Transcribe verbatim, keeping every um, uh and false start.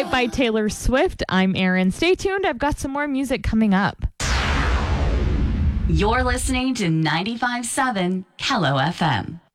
Moonlight by Taylor Swift. I'm Erin. Stay tuned. I've got some more music coming up. You're listening to ninety-five point seven Kello F M.